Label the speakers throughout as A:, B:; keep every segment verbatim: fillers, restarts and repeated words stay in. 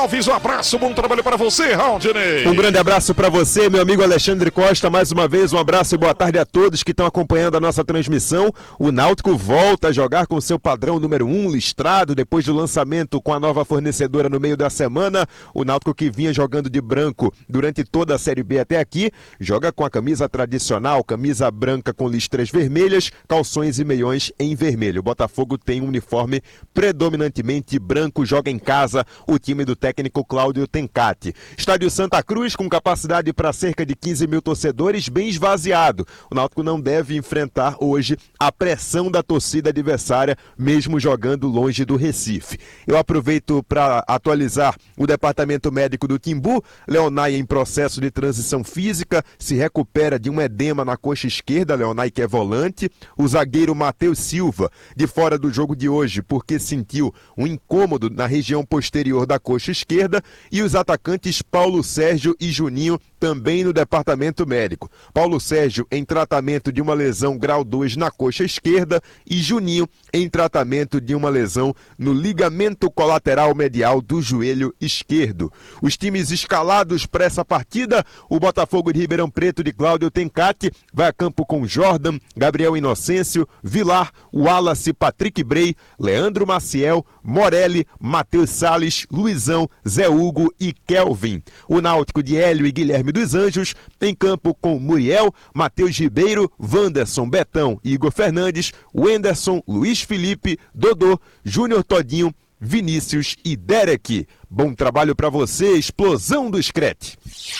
A: Alves, um abraço, bom trabalho para você, Raudney.
B: Um grande abraço para você, meu amigo Alexandre Costa, mais uma vez um abraço e boa tarde a todos que estão acompanhando a nossa transmissão. O Náutico volta a jogar com seu padrão número um, listrado, depois do lançamento com a nova fornecedora no meio da semana. O Náutico, que vinha jogando de branco durante toda a Série B até aqui, joga com a camisa tradicional, camisa branca com listras vermelhas, calções e meiões em vermelho. O Botafogo tem um uniforme predominantemente branco, joga em casa o time do técnico técnico Cláudio Tencati. Estádio Santa Cruz, com capacidade para cerca de quinze mil torcedores, bem esvaziado. O Náutico não deve enfrentar hoje a pressão da torcida adversária, mesmo jogando longe do Recife. Eu aproveito para atualizar o departamento médico do Timbu. Leonay em processo de transição física, se recupera de um edema na coxa esquerda, Leonay que é volante. O zagueiro Matheus Silva, de fora do jogo de hoje, porque sentiu um incômodo na região posterior da coxa esquerda. esquerda, e os atacantes Paulo Sérgio e Juninho também no departamento médico. Paulo Sérgio em tratamento de uma lesão grau dois na coxa esquerda e Juninho em tratamento de uma lesão no ligamento colateral medial do joelho esquerdo. Os times escalados para essa partida: o Botafogo de Ribeirão Preto de Cláudio Tencati vai a campo com Jordan, Gabriel Inocêncio, Vilar, Wallace, Patrick Bray, Leandro Maciel, Morelli, Matheus Salles, Luizão, Zé Hugo e Kelvin. O Náutico de Hélio e Guilherme dos Anjos em campo com Muriel, Matheus Ribeiro, Wanderson, Betão e Igor Fernandes, Wenderson, Luiz Felipe, Dodô, Júnior Todinho, Vinícius e Derek. Bom trabalho para você, explosão do Screte.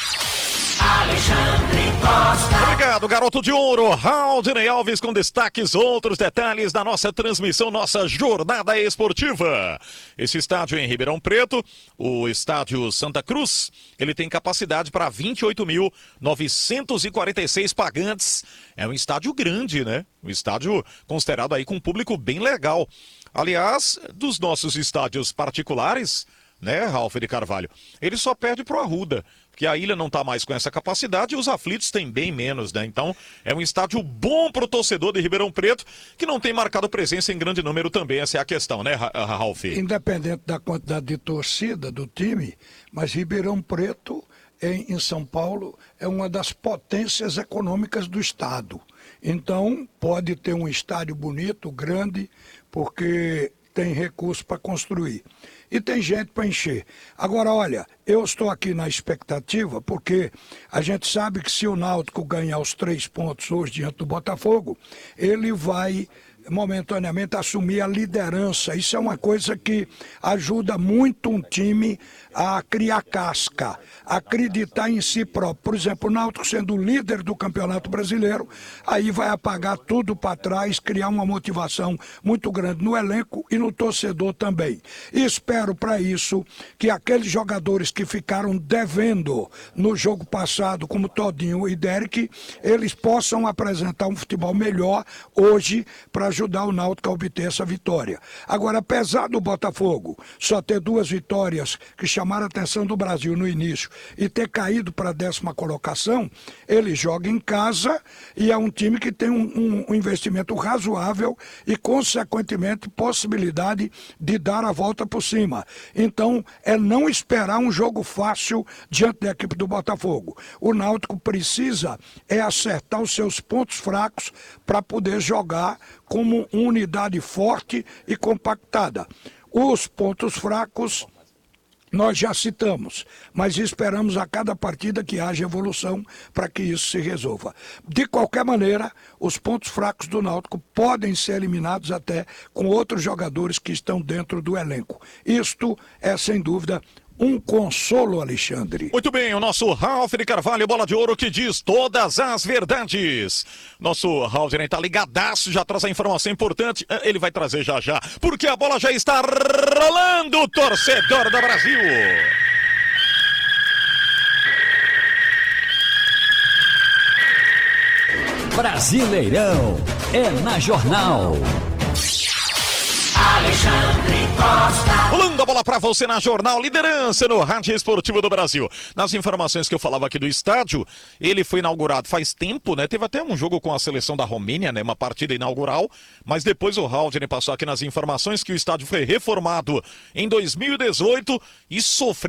A: Alexandre Costa. Obrigado, garoto de ouro, Raudney Alves, com destaques, outros detalhes da nossa transmissão, nossa jornada esportiva. Esse estádio em Ribeirão Preto, o estádio Santa Cruz, ele tem capacidade para vinte e oito mil novecentos e quarenta e seis pagantes. É um estádio grande, né? Um estádio considerado aí com um público bem legal. Aliás, dos nossos estádios particulares, né, Ralf de Carvalho, ele só perde pro Arruda, porque a ilha não está mais com essa capacidade e os aflitos têm bem menos, né? Então, é um estádio bom pro torcedor de Ribeirão Preto, que não tem marcado presença em grande número também, essa é a questão, né, Ralf?
C: Independente da quantidade de torcida do time, mas Ribeirão Preto, em, em São Paulo, é uma das potências econômicas do estado. Então, pode ter um estádio bonito, grande, porque tem recurso para construir. E tem gente para encher. Agora, olha, eu estou aqui na expectativa, porque a gente sabe que se o Náutico ganhar os três pontos hoje diante do Botafogo, ele vai momentaneamente assumir a liderança. Isso é uma coisa que ajuda muito um time a criar casca, a acreditar em si próprio. Por exemplo, o Náutico sendo o líder do Campeonato Brasileiro, aí vai apagar tudo para trás, criar uma motivação muito grande no elenco e no torcedor também. E espero para isso que aqueles jogadores que ficaram devendo no jogo passado, como Todinho e Derek, eles possam apresentar um futebol melhor hoje para ajudar o Náutico a obter essa vitória. Agora, apesar do Botafogo só ter duas vitórias que chamaram a atenção do Brasil no início e ter caído para a décima colocação, ele joga em casa e é um time que tem um, um, um investimento razoável e, consequentemente, possibilidade de dar a volta por cima. Então, é não esperar um jogo fácil diante da equipe do Botafogo. O Náutico precisa é acertar os seus pontos fracos para poder jogar como uma unidade forte e compactada. Os pontos fracos nós já citamos, mas esperamos a cada partida que haja evolução para que isso se resolva. De qualquer maneira, os pontos fracos do Náutico podem ser eliminados até com outros jogadores que estão dentro do elenco. Isto é, sem dúvida, um consolo, Alexandre.
A: Muito bem, o nosso Ralf de Carvalho, bola de ouro, que diz todas as verdades. Nosso Ralf está ligadaço, já traz a informação importante. Ele vai trazer já já, porque a bola já está rolando, torcedor do Brasil.
D: Brasileirão é na Jornal.
A: Alexandre Costa. Rolando a bola pra você na Jornal, liderança no Rádio Esportivo do Brasil. Nas informações que eu falava aqui do estádio, ele foi inaugurado faz tempo, né? Teve até um jogo com a seleção da Romênia, né? Uma partida inaugural, mas depois o Raudney passou aqui nas informações que o estádio foi reformado em dois mil e dezoito e sofreu